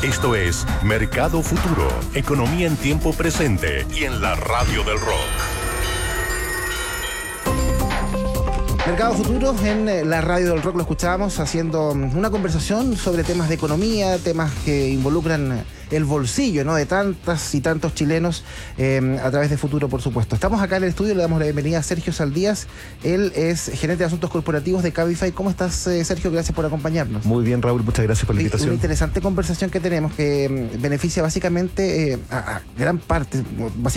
Esto es Mercado Futuro, economía en tiempo presente y en la radio del rock. Mercado Futuro, en la radio del rock lo escuchábamos haciendo una conversación sobre temas de economía, temas que involucran el bolsillo, ¿no?, de tantas y tantos chilenos a través de Futuro, por supuesto. Estamos acá en el estudio, le damos la bienvenida a Sergio Saldías. Él es gerente de asuntos corporativos de Cabify. ¿Cómo estás, Sergio? Gracias por acompañarnos. Muy bien, Raúl, muchas gracias por la invitación. Una interesante conversación que tenemos que beneficia básicamente a gran parte,